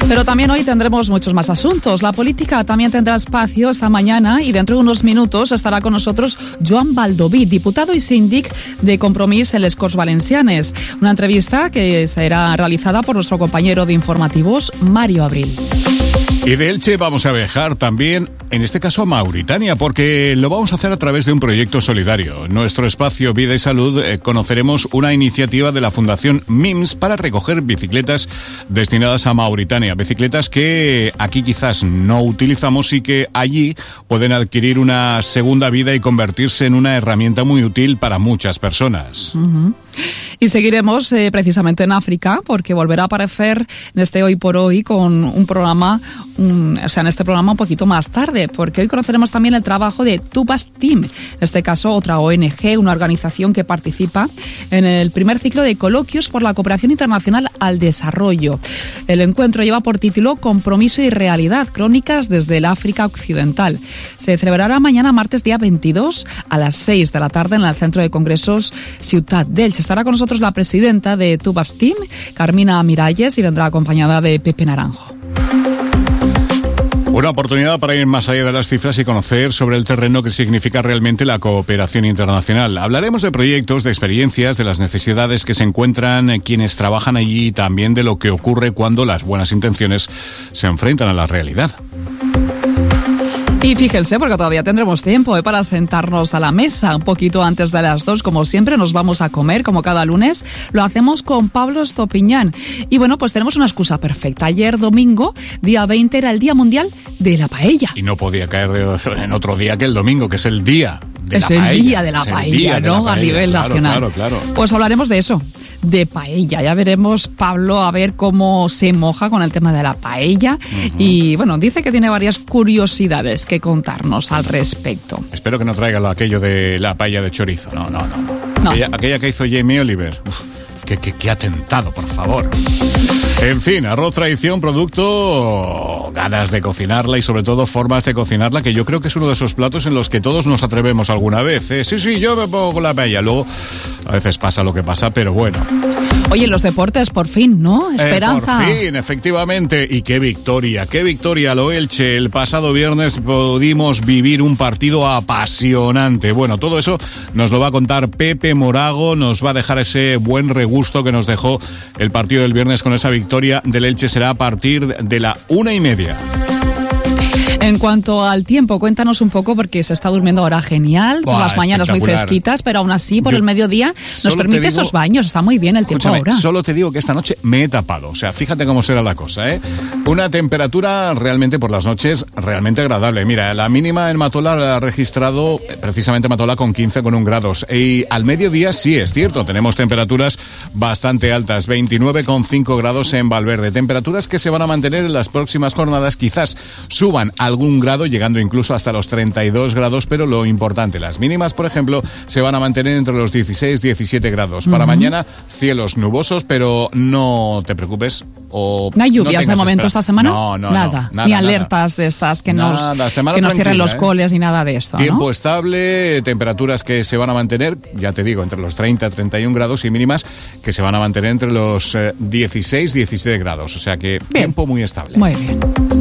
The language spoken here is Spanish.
Pero también hoy tendremos muchos más asuntos. La política también tendrá espacio esta mañana y dentro de unos minutos estará con nosotros Joan Baldoví, diputado y síndic de Compromís en les Corts Valencianes. Una entrevista que será realizada por nuestro compañero de informativos, Mario Abril. Y de Elche vamos a viajar también, en este caso a Mauritania, porque lo vamos a hacer a través de un proyecto solidario. En nuestro espacio Vida y Salud conoceremos una iniciativa de la Fundación MIMS para recoger bicicletas destinadas a Mauritania. Bicicletas que aquí quizás no utilizamos y que allí pueden adquirir una segunda vida y convertirse en una herramienta muy útil para muchas personas. Uh-huh. Y seguiremos precisamente en África, porque volverá a aparecer en este Hoy por Hoy con un programa, en este programa un poquito más tarde, porque hoy conoceremos también el trabajo de Tubas Team, en este caso otra ONG, una organización que participa en el primer ciclo de coloquios por la cooperación internacional al desarrollo. El encuentro lleva por título Compromiso y Realidad, crónicas desde el África Occidental. Se celebrará mañana martes día 22 a las 6 de la tarde en el Centro de Congresos Ciutat d'Elche. Estará con nosotros la presidenta de Tubas Team, Carmina Miralles, y vendrá acompañada de Pepe Naranjo. Una oportunidad para ir más allá de las cifras y conocer sobre el terreno qué significa realmente la cooperación internacional. Hablaremos de proyectos, de experiencias, de las necesidades que se encuentran quienes trabajan allí y también de lo que ocurre cuando las buenas intenciones se enfrentan a la realidad. Y fíjense, porque todavía tendremos tiempo para sentarnos a la mesa un poquito antes de las 2. Como siempre, nos vamos a comer, como cada lunes. Lo hacemos con Pablo Estopiñán. Y bueno, pues tenemos una excusa perfecta. Ayer, domingo, día 20, era el Día Mundial de la Paella. Y no podía caer en otro día que el domingo, que es el día de la paella. Es el día de la paella, ¿no? A nivel nacional. Claro. Pues hablaremos de eso. De paella. Ya veremos, Pablo, a ver cómo se moja con el tema de la paella. Uh-huh. Y bueno, dice que tiene varias curiosidades que contarnos al respecto. Espero que no traiga aquello de la paella de chorizo. No. Aquella que hizo Jamie Oliver. Uf, qué atentado, por favor. En fin, arroz tradición, producto, ganas de cocinarla y sobre todo formas de cocinarla, que yo creo que es uno de esos platos en los que todos nos atrevemos alguna vez. Sí, yo me pongo con la paella. Luego, a veces pasa lo que pasa, pero bueno. Oye, los deportes, por fin, ¿no? Esperanza. Por fin, efectivamente. Y qué victoria lo Elche. El pasado viernes pudimos vivir un partido apasionante. Bueno, todo eso nos lo va a contar Pepe Morago, nos va a dejar ese buen regusto que nos dejó el partido del viernes con esa victoria del Elche. Será a partir de la 1:30. En cuanto al tiempo, cuéntanos un poco, porque se está durmiendo ahora genial, por las mañanas muy fresquitas, pero aún así por el mediodía nos permite esos baños, está muy bien el tiempo ahora. Solo te digo que esta noche me he tapado, o sea, fíjate cómo será la cosa, ¿eh? Una temperatura realmente por las noches realmente agradable. Mira, la mínima en Matola la ha registrado precisamente Matola con 15,1 grados. Y al mediodía sí, es cierto, tenemos temperaturas bastante altas, 29,5 grados en Valverde. Temperaturas que se van a mantener en las próximas jornadas, quizás suban algún grado, llegando incluso hasta los 32 grados, pero lo importante, las mínimas, por ejemplo, se van a mantener entre los 16-17 grados. Para mañana, cielos nubosos, pero no te preocupes. ¿No hay lluvias de momento esta semana? No. Nada. Ni alertas de estas que nos cierren los coles ni nada de esto, Tiempo ¿no? estable, temperaturas que se van a mantener, ya te digo, entre los 30-31 grados y mínimas que se van a mantener entre los 16-17 grados. O sea que tiempo muy estable. Muy bien.